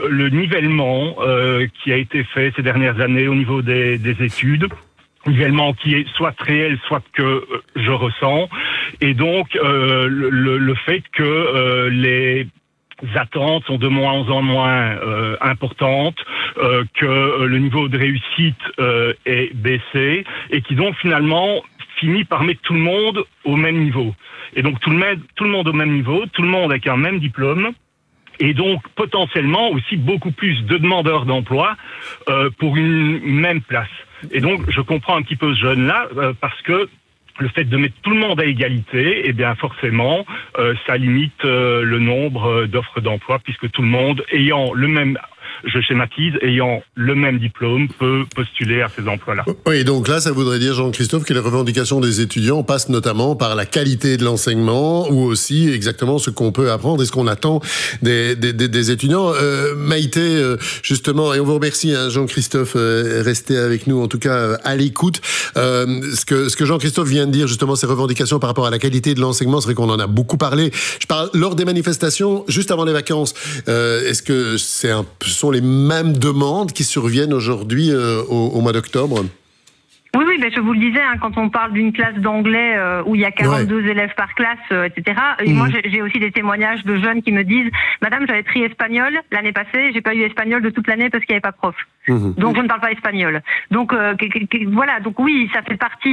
le nivellement qui a été fait ces dernières années au niveau des études, nivellement qui est soit réel, soit que je ressens, et donc le fait que les attentes sont de moins en moins importantes, que le niveau de réussite est baissé, et qui donc finalement finit par mettre tout le monde au même niveau. Et donc tout le monde au même niveau, tout le monde avec un même diplôme, et donc potentiellement aussi beaucoup plus de demandeurs d'emploi pour une même place. Et donc je comprends un petit peu ce jeune-là, parce que le fait de mettre tout le monde à égalité, eh bien forcément, ça limite le nombre d'offres d'emploi, puisque tout le monde ayant le même... Je schématise, ayant le même diplôme, peut postuler à ces emplois-là. Oui, donc là, ça voudrait dire, Jean-Christophe, que les revendications des étudiants passent notamment par la qualité de l'enseignement, ou aussi exactement ce qu'on peut apprendre et ce qu'on attend des étudiants. Maïté, justement, et on vous remercie, hein, Jean-Christophe, restez avec nous, en tout cas, à l'écoute. Ce que Jean-Christophe vient de dire, justement, ces revendications par rapport à la qualité de l'enseignement, c'est vrai qu'on en a beaucoup parlé. Je parle lors des manifestations, juste avant les vacances. Est-ce que sont les mêmes demandes qui surviennent aujourd'hui au mois d'octobre? Oui, ben je vous le disais, quand on parle d'une classe d'anglais où il y a 42 élèves par classe, etc. Et moi, j'ai aussi des témoignages de jeunes qui me disent « Madame, j'avais pris espagnol l'année passée, j'ai pas eu espagnol de toute l'année parce qu'il n'y avait pas de prof. Donc je ne parle pas espagnol. » Donc voilà, donc oui, ça fait partie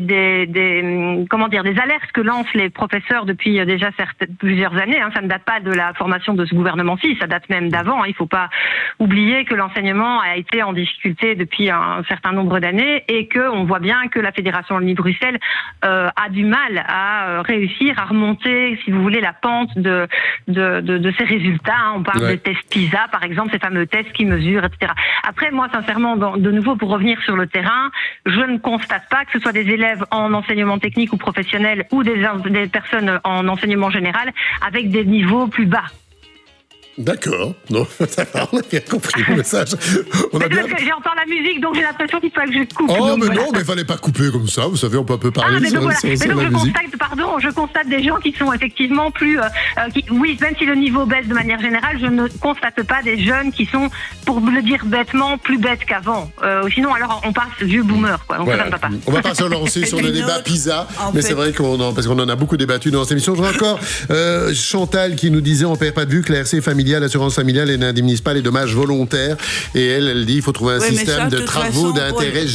des comment dire, des alertes que lancent les professeurs depuis déjà plusieurs années. Ça ne date pas de la formation de ce gouvernement-ci, ça date même d'avant. Il faut pas oublier que l'enseignement a été en difficulté depuis un certain nombre d'années, et que on voit bien que la Fédération Wallonie-Bruxelles a du mal à réussir à remonter, si vous voulez, la pente de ces résultats. On parle des tests PISA, par exemple, ces fameux tests qui mesurent, etc. Après, moi, sincèrement, de nouveau, pour revenir sur le terrain, je ne constate pas que ce soit des élèves en enseignement technique ou professionnel ou des personnes en enseignement général avec des niveaux plus bas. D'accord. Non, ça va, on a bien compris le message. Parce que j'entends la musique, donc j'ai l'impression qu'il faut que je coupe. Oh, mais non, mais il fallait pas couper comme ça. Vous savez, on peut un peu parler mais donc, sur la musique. Je constate des gens qui sont effectivement plus... oui, même si le niveau baisse de manière générale, je ne constate pas des jeunes qui sont, pour le dire bêtement, plus bêtes qu'avant. Sinon, alors, on passe vieux boomer, quoi. Donc ça ne va pas. On va pas se lancer sur le débat PISA, mais c'est vrai parce qu'on en a beaucoup débattu dans cette émission. Je vois encore Chantal qui nous disait, on perd pas de vue que la RC familiale, l'assurance familiale, elle n'indemnise pas les dommages volontaires. Et elle dit, il faut trouver un système de travaux d'intérêt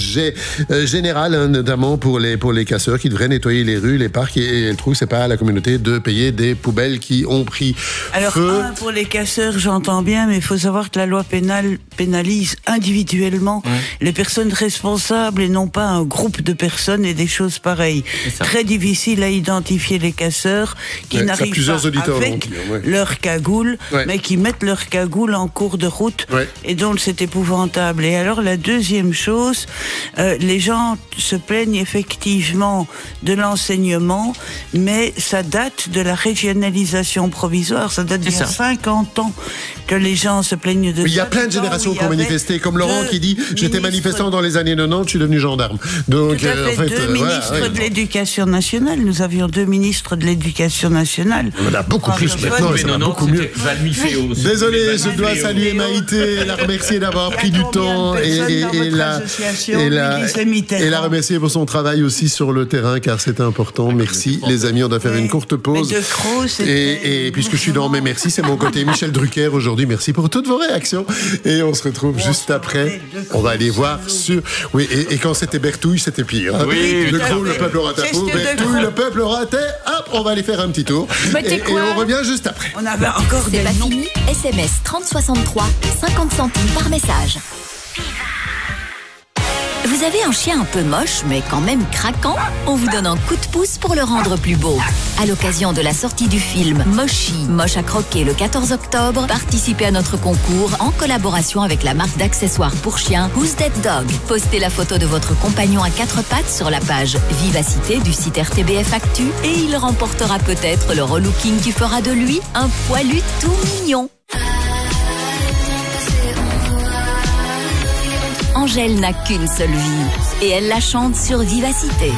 général, notamment pour les casseurs qui devraient nettoyer les rues, les parcs, et elle trouve que c'est pas à la communauté de payer des poubelles qui ont pris feu. Pour les casseurs, j'entends bien, mais il faut savoir que la loi pénale pénalise individuellement les personnes responsables et non pas un groupe de personnes et des choses pareilles. Très difficile à identifier les casseurs qui n'arrivent pas avec leur cagoule, mais qui mettent leur cagoule en cours de route, et donc c'est épouvantable. Et alors la deuxième chose, les gens se plaignent effectivement de l'enseignement, mais ça date de la régionalisation provisoire, ça date d'il y a 50 ans que les gens se plaignent de ça. Il y a plein de générations qui ont manifesté, comme Laurent qui dit « J'étais manifestant dans les années 90, je suis devenu gendarme ». Donc, tout à fait, deux ministres de l'Éducation nationale, nous avions 2 ministres de l'Éducation nationale. On en a beaucoup plus maintenant, ça va beaucoup mieux. Désolé, je dois saluer Maïté, la remercier d'avoir pris du temps et la remercier pour son travail aussi sur le terrain, car c'est important. Merci les amis, on doit faire une courte pause. Et puisque je suis dans mes merci, c'est mon côté Michel Drucker aujourd'hui. Merci pour toutes vos réactions. Et on se retrouve juste après. On va aller voir sur... Oui, et quand c'était Bertouille, c'était pire. Hein. Oui, le Creux, le peuple aura ta peau. Bertouille, le peuple aura ta... Hop, on va aller faire un petit tour. Et on revient juste après. On avait encore des noms. C'est pas fini. SMS 3063, 50 centimes par message. Vous avez un chien un peu moche, mais quand même craquant? On vous donne un coup de pouce pour le rendre plus beau. À l'occasion de la sortie du film Moshi, moche à croquer le 14 octobre, participez à notre concours en collaboration avec la marque d'accessoires pour chiens Who's That Dog. Postez la photo de votre compagnon à 4 pattes sur la page Vivacité du site RTBF Actu et il remportera peut-être le relooking qui fera de lui un poilu tout mignon. Angèle n'a qu'une seule vie et elle la chante sur Vivacité.